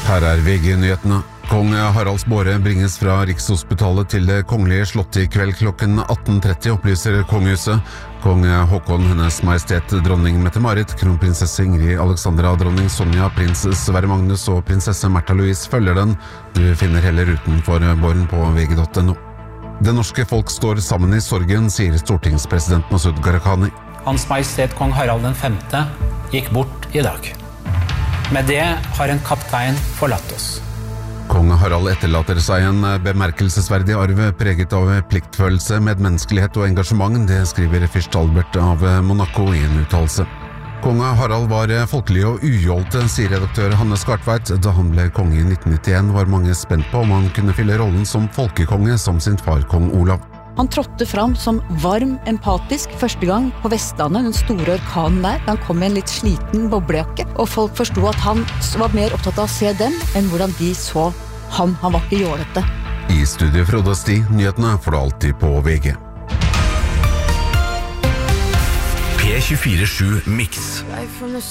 Her VG-nyhetene. Kong Haralds båre bringes fra Rikshospitalet til det kongelige slottet I kveld klokken 18:30, opplyser kongehuset. Kong Håkon, hennes majestet dronning Mette-Marit, kronprinsesse Ingrid Alexandra, dronning Sonja, prins Sverre Magnus og prinsesse Märtha Louise følger den. Du finner hele ruten for båren på vg.no. Det norske folk står sammen I sorgen, sier stortingspresident Masud Gharahkhani. Hans majestet kong Harald den 5. gikk bort I dag. Med det har en kaptein forlatt oss. Kong Harald etterlater seg en bemerkelsesverdig arv preget av pliktfølelse, medmenneskelighet og engasjement, det skriver fyrst Albert av Monaco I en uttalelse. Kong Harald var folkelig og ujålte, sier redaktør Hanne Skartveit. Da han ble konge I 1991 var mange spent på om han kunne fylle rollen som folkekonge som sin far kong Olav. Han trådte fram som varm, empatisk, første gang på Vestlandet, den store orkanen der. Han kom I en litt sliten boblejakke, og folk forstod at han var mer opptatt av å se dem, enn hvordan de så han. Han var ikke jålete. I studio Frode Sti, nyhetene får du alltid på VG. P24/7 Mix.